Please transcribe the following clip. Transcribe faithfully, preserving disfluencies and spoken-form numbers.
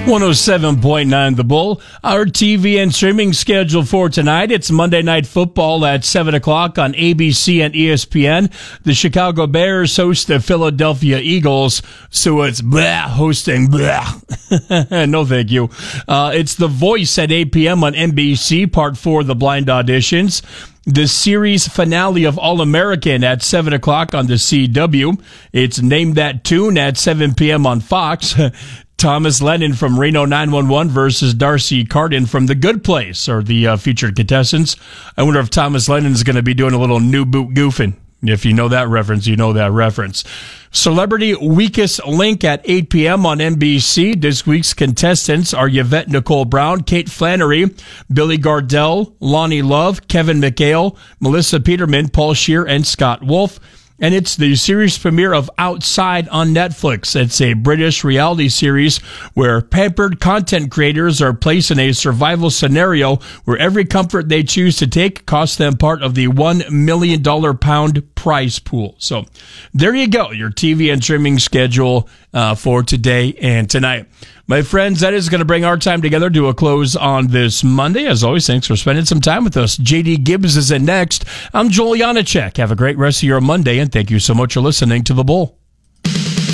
one oh seven point nine The Bull. Our T V and streaming schedule for tonight. It's Monday Night Football at seven o'clock on A B C and E S P N. The Chicago Bears host the Philadelphia Eagles, so it's blah hosting blah. No, thank you. Uh, it's The Voice at eight p.m. on N B C, part four of the blind auditions. The series finale of All-American at seven o'clock on the C W. It's Name That Tune at seven p.m. on Fox. Thomas Lennon from Reno nine one one versus Darcy Carden from The Good Place are the uh, featured contestants. I wonder if Thomas Lennon is going to be doing a little new boot goofing. If you know that reference, you know that reference. Celebrity Weakest Link at eight p.m. on N B C. This week's contestants are Yvette Nicole Brown, Kate Flannery, Billy Gardell, Lonnie Love, Kevin McHale, Melissa Peterman, Paul Scheer, and Scott Wolf. And it's the series premiere of Outside on Netflix. It's a British reality series where pampered content creators are placed in a survival scenario where every comfort they choose to take costs them part of the one million dollars pound prize pool. So there you go, your T V and streaming schedule uh, for today and tonight. My friends, that is going to bring our time together to a close on this Monday. As always, thanks for spending some time with us. J D Gibbs is in next. I'm Joel Janacek. Have a great rest of your Monday, and thank you so much for listening to The Bull.